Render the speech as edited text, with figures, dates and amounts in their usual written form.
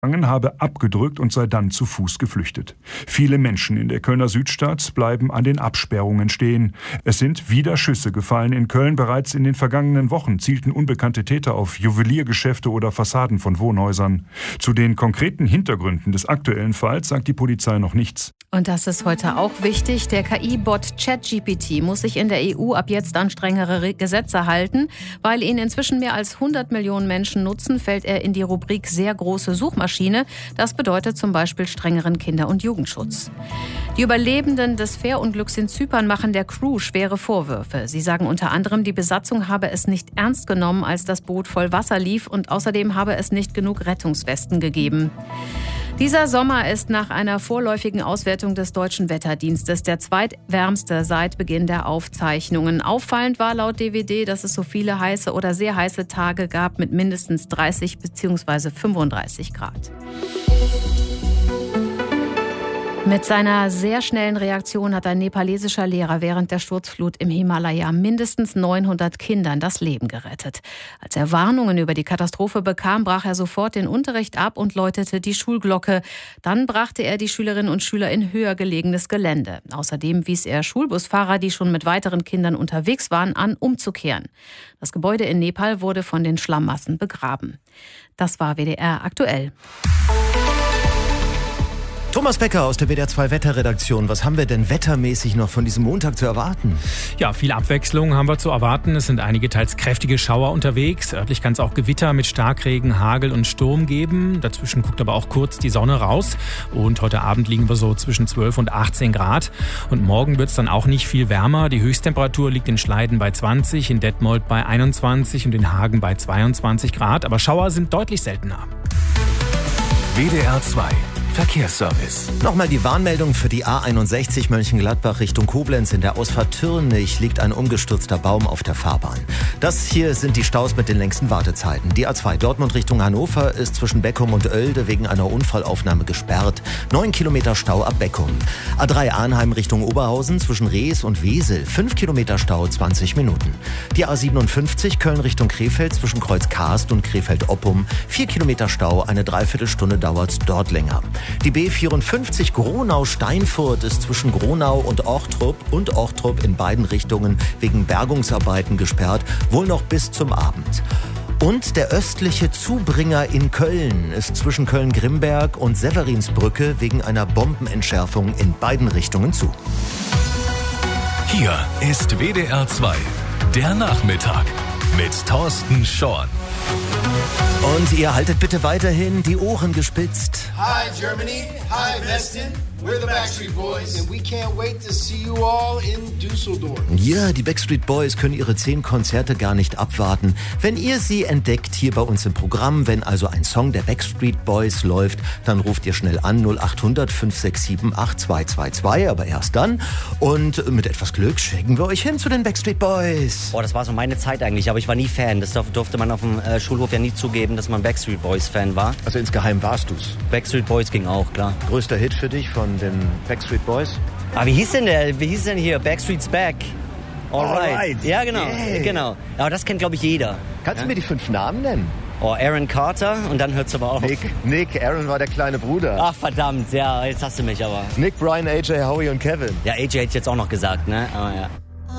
habe abgedrückt und sei dann zu Fuß geflüchtet. Viele Menschen in der Kölner Südstadt bleiben an den Absperrungen stehen. Es sind wieder Schüsse gefallen in Köln. Bereits in den vergangenen Wochen zielten unbekannte Täter auf Juweliergeschäfte oder Fassaden von Wohnhäusern. Zu den konkreten Hintergründen des aktuellen Falls sagt die Polizei noch nichts. Und das ist heute auch wichtig. Der KI-Bot ChatGPT muss sich in der EU ab jetzt an strengere Gesetze halten. Weil ihn inzwischen mehr als 100 Millionen Menschen nutzen, fällt er in die Rubrik sehr große Suchmaschine. Das bedeutet zum Beispiel strengeren Kinder- und Jugendschutz. Die Überlebenden des Fährunglücks in Zypern machen der Crew schwere Vorwürfe. Sie sagen unter anderem, die Besatzung habe es nicht ernst genommen, als das Boot voll Wasser lief, und außerdem habe es nicht genug Rettungswesten gegeben. Dieser Sommer ist nach einer vorläufigen Auswertung des Deutschen Wetterdienstes der zweitwärmste seit Beginn der Aufzeichnungen. Auffallend war laut DWD, dass es so viele heiße oder sehr heiße Tage gab mit mindestens 30 bzw. 35 Grad. Mit seiner sehr schnellen Reaktion hat ein nepalesischer Lehrer während der Sturzflut im Himalaya mindestens 900 Kindern das Leben gerettet. Als er Warnungen über die Katastrophe bekam, brach er sofort den Unterricht ab und läutete die Schulglocke. Dann brachte er die Schülerinnen und Schüler in höher gelegenes Gelände. Außerdem wies er Schulbusfahrer, die schon mit weiteren Kindern unterwegs waren, an, umzukehren. Das Gebäude in Nepal wurde von den Schlammmassen begraben. Das war WDR aktuell. Thomas Becker aus der WDR 2 Wetterredaktion. Was haben wir denn wettermäßig noch von diesem Montag zu erwarten? Ja, viel Abwechslung haben wir zu erwarten. Es sind einige teils kräftige Schauer unterwegs. Örtlich kann es auch Gewitter mit Starkregen, Hagel und Sturm geben. Dazwischen guckt aber auch kurz die Sonne raus. Und heute Abend liegen wir so zwischen 12 und 18 Grad. Und morgen wird es dann auch nicht viel wärmer. Die Höchsttemperatur liegt in Schleiden bei 20, in Detmold bei 21 und in Hagen bei 22 Grad. Aber Schauer sind deutlich seltener. WDR 2 Verkehrsservice. Nochmal die Warnmeldung für die A61 Mönchengladbach Richtung Koblenz. In der Ausfahrt Türnich liegt ein umgestürzter Baum auf der Fahrbahn. Das hier sind die Staus mit den längsten Wartezeiten. Die A2 Dortmund Richtung Hannover ist zwischen Beckum und Oelde wegen einer Unfallaufnahme gesperrt. 9 Kilometer Stau ab Beckum. A3 Arnheim Richtung Oberhausen zwischen Rees und Wesel. 5 Kilometer Stau, 20 Minuten. Die A57 Köln Richtung Krefeld zwischen Kreuz Karst und Krefeld-Oppum. 4 Kilometer Stau, eine Dreiviertelstunde dauert's dort länger. Die B54 Gronau-Steinfurt ist zwischen Gronau und Ochtrup in beiden Richtungen wegen Bergungsarbeiten gesperrt, wohl noch bis zum Abend. Und der östliche Zubringer in Köln ist zwischen Köln-Grimberg und Severinsbrücke wegen einer Bombenentschärfung in beiden Richtungen zu. Hier ist WDR 2, der Nachmittag mit Thorsten Schorn. Und ihr haltet bitte weiterhin die Ohren gespitzt. Hi Germany, hi Weston, we're the Backstreet Boys and we can't wait to see you all in Düsseldorf. Ja, die Backstreet Boys können ihre 10 Konzerte gar nicht abwarten. Wenn ihr sie entdeckt hier bei uns im Programm, wenn also ein Song der Backstreet Boys läuft, dann ruft ihr schnell an 0800 567 8222, aber erst dann. Und mit etwas Glück schicken wir euch hin zu den Backstreet Boys. Boah, das war so meine Zeit eigentlich, aber ich war nie Fan. Das durfte man auf dem Schulhof ja nie zugeben, dass man Backstreet Boys Fan war. Also insgeheim warst du's? Backstreet Boys ging auch, klar. Größter Hit für dich von den Backstreet Boys? Ah, wie hieß denn hier? Backstreet's Back. Alright. Ja, genau. Yeah. Genau. Aber das kennt, glaube ich, jeder. Kannst du mir die 5 Namen nennen? Oh, Aaron Carter und dann hört's aber auch Nick, Aaron war der kleine Bruder. Ach, verdammt, ja, jetzt hast du mich aber. Nick, Brian, AJ, Howie und Kevin. Ja, AJ hätte ich jetzt auch noch gesagt, ne? Aber ja.